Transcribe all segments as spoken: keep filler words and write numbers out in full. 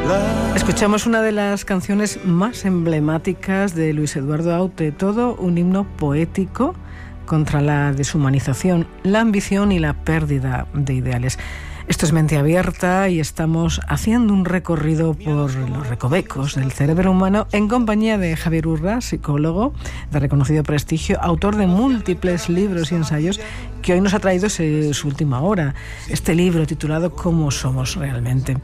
Escuchamos una de las canciones más emblemáticas de Luis Eduardo Aute, todo un himno poético contra la deshumanización, la ambición y la pérdida de ideales. Esto es Mente Abierta y estamos haciendo un recorrido por los recovecos del cerebro humano en compañía de Javier Urra, psicólogo de reconocido prestigio, autor de múltiples libros y ensayos, que hoy nos ha traído su última hora, este libro titulado ¿Cómo somos realmente?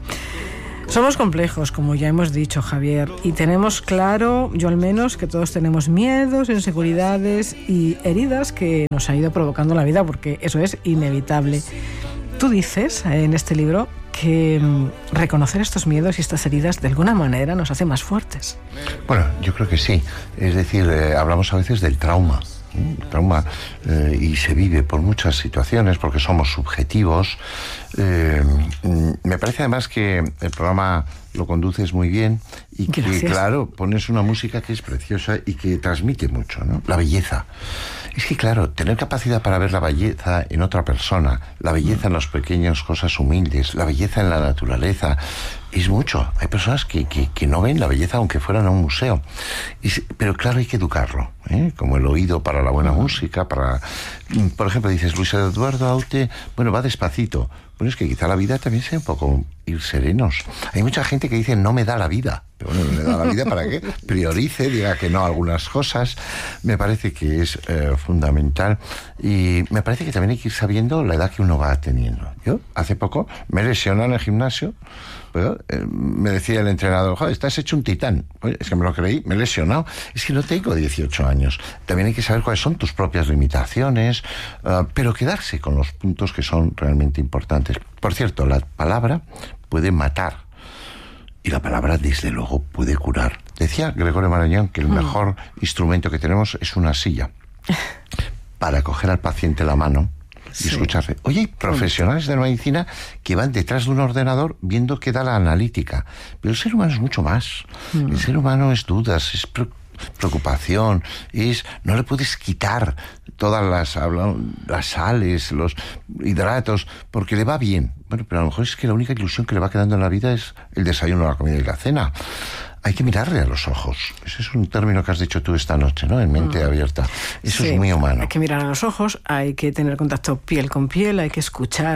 Somos complejos, como ya hemos dicho, Javier, y tenemos claro, yo al menos, que todos tenemos miedos, inseguridades y heridas que nos ha ido provocando la vida, porque eso es inevitable. Tú dices en este libro que reconocer estos miedos y estas heridas de alguna manera nos hace más fuertes. Bueno, yo creo que sí. Es decir, eh, hablamos a veces del trauma. El trauma eh, y se vive por muchas situaciones porque somos subjetivos. Eh, me parece además que el programa lo conduces muy bien y que, Gracias. claro, pones una música que es preciosa y que transmite mucho, ¿no? La belleza. Es que, claro, tener capacidad para ver la belleza en otra persona, la belleza en las pequeñas cosas humildes, la belleza en la naturaleza, es mucho. Hay personas que, que, que no ven la belleza aunque fueran a un museo. Y, pero claro, hay que educarlo, ¿eh? Como el oído para la buena música, para... Por ejemplo, dices, Luis Eduardo Aute, bueno, va despacito. Bueno, es que quizá la vida también sea un poco ir serenos. Hay mucha gente que dice, no me da la vida. Pero bueno, no me da la vida para que priorice, diga que no a algunas cosas. Me parece que es eh, fundamental. Y me parece que también hay que ir sabiendo la edad que uno va teniendo. Yo, hace poco, me lesioné en el gimnasio. Pero, eh, me decía el entrenador, joder, estás hecho un titán. Oye, es que me lo creí, me he lesionado. Es que no tengo dieciocho años. También hay que saber cuáles son tus propias limitaciones, uh, pero quedarse con los puntos que son realmente importantes. Por cierto, la palabra puede matar y la palabra, desde luego, puede curar. Decía Gregorio Marañón que el mm. mejor instrumento que tenemos es una silla para coger al paciente la mano y sí. escucharle. Oye, hay profesionales de la medicina que van detrás de un ordenador viendo qué da la analítica. Pero el ser humano es mucho más. Mm. El ser humano es dudas, es preocupación, es... No le puedes quitar todas las, las sales, los hidratos, porque le va bien. Bueno, pero a lo mejor es que la única ilusión que le va quedando en la vida es el desayuno, la comida y la cena. Hay que mirarle a los ojos. Ese es un término que has dicho tú esta noche, ¿no? En Mente mm. Abierta. Eso sí, es muy humano. Hay que mirar a los ojos, hay que tener contacto piel con piel, hay que escuchar,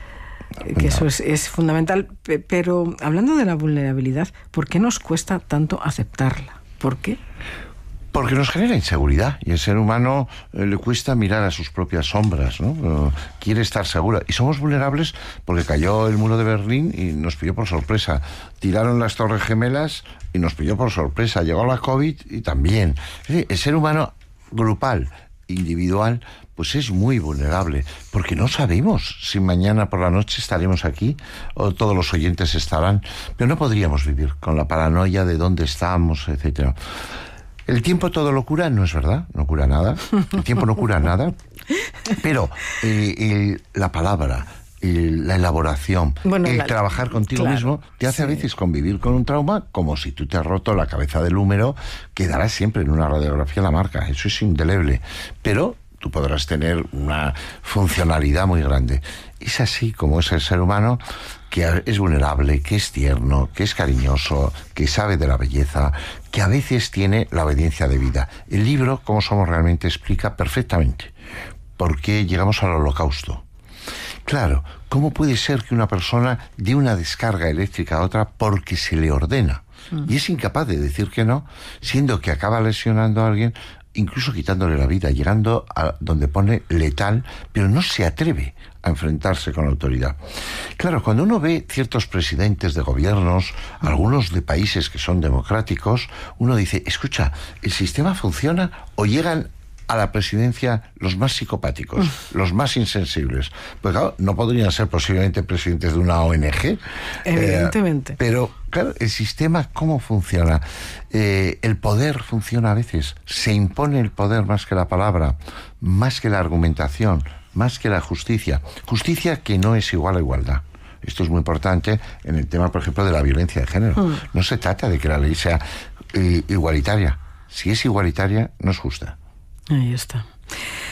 que no. eso es, es fundamental. Pero hablando de la vulnerabilidad, ¿por qué nos cuesta tanto aceptarla? ¿Por qué? Porque nos genera inseguridad y el ser humano eh, le cuesta mirar a sus propias sombras, ¿no? Uh, quiere estar segura. Y somos vulnerables porque cayó el muro de Berlín y nos pilló por sorpresa. Tiraron las Torres Gemelas y nos pilló por sorpresa. Llegó la COVID y también. El ser humano grupal, individual, pues es muy vulnerable, porque no sabemos si mañana por la noche estaremos aquí o todos los oyentes estarán, pero no podríamos vivir con la paranoia de dónde estamos, etcétera. El tiempo todo lo cura, no es verdad, no cura nada. El tiempo no cura nada, pero eh, el, la palabra, el, la elaboración, bueno, el la, trabajar contigo claro, mismo, te hace sí. a veces convivir con un trauma como si tú te has roto la cabeza del húmero, quedará siempre en una radiografía la marca, eso es indeleble, pero tú podrás tener una funcionalidad muy grande. Es así como es el ser humano, que es vulnerable, que es tierno, que es cariñoso, que sabe de la belleza, que a veces tiene la obediencia de vida. El libro, Cómo somos realmente, explica perfectamente por qué llegamos al holocausto. Claro, ¿cómo puede ser que una persona dé una descarga eléctrica a otra porque se le ordena? Mm. Y es incapaz de decir que no, siendo que acaba lesionando a alguien, incluso quitándole la vida, llegando a donde pone letal, pero no se atreve a enfrentarse con la autoridad. Claro, cuando uno ve ciertos presidentes de gobiernos, algunos de países que son democráticos, uno dice, escucha, ¿el sistema funciona o llegan a la presidencia los más psicopáticos, los más insensibles? Pues claro, no podrían ser posiblemente presidentes de una O N G. Evidentemente. Eh, pero, claro, el sistema, ¿cómo funciona? Eh, el poder funciona a veces. Se impone el poder más que la palabra, más que la argumentación, más que la justicia. Justicia que no es igual a igualdad. Esto es muy importante en el tema, por ejemplo, de la violencia de género. Mm. No se trata de que la ley sea eh, igualitaria. Si es igualitaria, no es justa. Ahí está.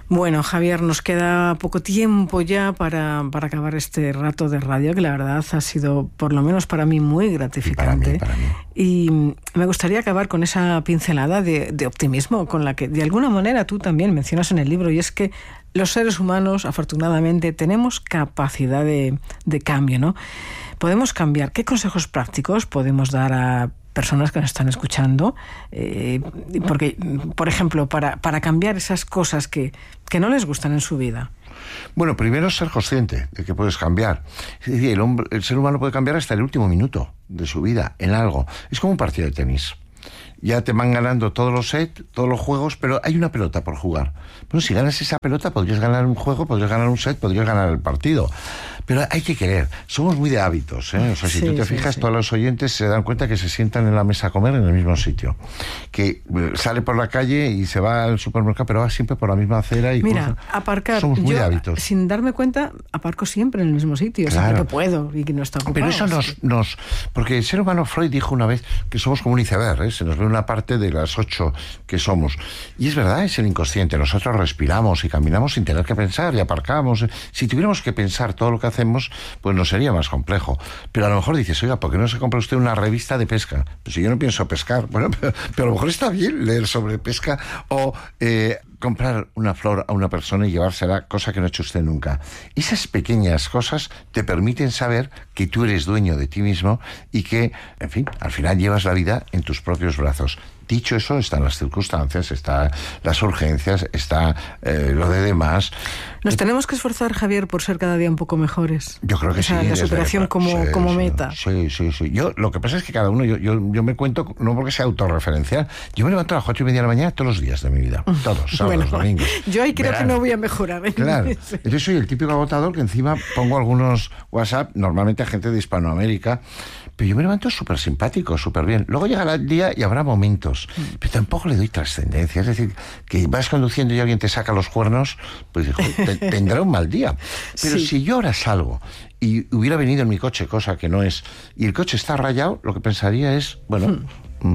Bueno, Javier, nos queda poco tiempo ya para, para acabar este rato de radio, que la verdad ha sido, por lo menos para mí, muy gratificante. Y para mí, para mí. Y me gustaría acabar con esa pincelada de, de optimismo con la que, de alguna manera, tú también mencionas en el libro, y es que los seres humanos, afortunadamente, tenemos capacidad de, de cambio, ¿no? Podemos cambiar. ¿Qué consejos prácticos podemos dar a personas que nos están escuchando? Eh, porque, por ejemplo, para, para cambiar esas cosas que, que no les gustan en su vida. Bueno, primero ser consciente de que puedes cambiar. Es decir, el, hombre, el ser humano puede cambiar hasta el último minuto de su vida en algo. Es como un partido de tenis. Ya te van ganando todos los sets, todos los juegos, pero hay una pelota por jugar. Bueno, si ganas esa pelota, podrías ganar un juego, podrías ganar un set, podrías ganar el partido. Pero hay que querer. Somos muy de hábitos, ¿eh? O sea, si sí, tú te sí, fijas, sí. todos los oyentes se dan cuenta que se sientan en la mesa a comer en el mismo sitio. Que eh, sale por la calle y se va al supermercado, pero va siempre por la misma acera. Y Mira, cruza. aparcar. Somos muy yo, de hábitos. Sin darme cuenta, aparco siempre en el mismo sitio. Claro. Siempre que puedo y que no está ocupado. Pero eso nos, sí. nos... Porque el ser humano, Freud dijo una vez que somos como un iceberg, ¿eh? Se nos ve una parte de las ocho que somos. Y es verdad, es el inconsciente. Nosotros respiramos y caminamos sin tener que pensar y aparcamos. Si tuviéramos que pensar todo lo que hacemos, pues nos sería más complejo. Pero a lo mejor dices, oiga, ¿por qué no se compra usted una revista de pesca? Pues si yo no pienso pescar. Bueno, pero, pero a lo mejor está bien leer sobre pesca o... Eh, comprar una flor a una persona y llevársela, cosa que no ha hecho usted nunca. Esas pequeñas cosas te permiten saber que tú eres dueño de ti mismo y que, en fin, al final llevas la vida en tus propios brazos. Dicho eso, están las circunstancias, están las urgencias, está eh, lo de demás. Nos tenemos que esforzar, Javier, por ser cada día un poco mejores. Yo creo que Esa, sí. La superación desde, como, sí, como sí, meta. Sí, sí, sí. Yo, lo que pasa es que cada uno, yo, yo, yo me cuento, no porque sea autorreferencial, yo me levanto a las cuatro y media de la mañana todos los días de mi vida. Todos, sábados, bueno, domingos. Yo ahí creo verano. que no voy a mejorar. ¿eh? Claro. Yo soy el típico agotador que encima pongo algunos WhatsApp, normalmente a gente de Hispanoamérica, pero yo me levanto súper simpático, súper bien. Luego llegará el día y habrá momentos, pero tampoco le doy trascendencia. Es decir, que vas conduciendo y alguien te saca los cuernos, pues joder, te, tendrá un mal día. Pero sí. Si yo ahora salgo y hubiera venido en mi coche, cosa que no es, y el coche está rayado, lo que pensaría es, bueno... Hmm.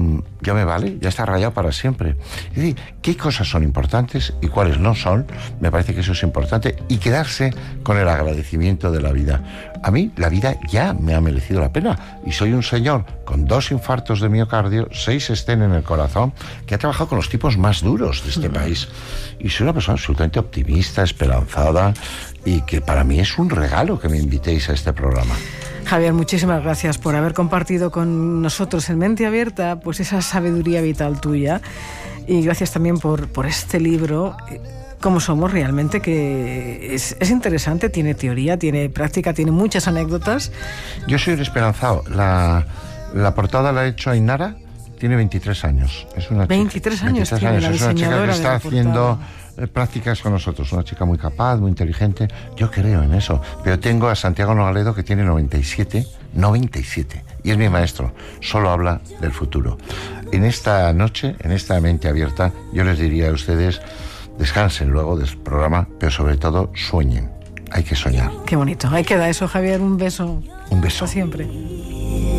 ya me vale, ya está rayado para siempre. Es decir, qué cosas son importantes y cuáles no son, me parece que eso es importante, y quedarse con el agradecimiento de la vida. A mí la vida ya me ha merecido la pena y soy un señor con dos infartos de miocardio, seis estén en el corazón, que ha trabajado con los tipos más duros de este mm. país, y soy una persona absolutamente optimista, esperanzada, y que para mí es un regalo que me invitéis a este programa. Javier, muchísimas gracias por haber compartido con nosotros en Mente Abierta pues esa sabiduría vital tuya, y gracias también por, por este libro, Cómo somos realmente, que es, es interesante, tiene teoría, tiene práctica, tiene muchas anécdotas. Yo soy un esperanzado. La, la portada la ha hecho Ainara, tiene veintitrés años. Es una veintitrés chica, años veintitrés tiene años. la Es una chica que está haciendo prácticas con nosotros, una chica muy capaz, muy inteligente. Yo creo en eso, pero tengo a Santiago Nogaledo, que tiene noventa y siete, noventa y siete, y es mi maestro, solo habla del futuro. En esta noche, en esta Mente Abierta, yo les diría a ustedes, descansen luego del programa, pero sobre todo sueñen, hay que soñar. Qué bonito, ahí queda eso, Javier, un beso. Un beso. Hasta siempre.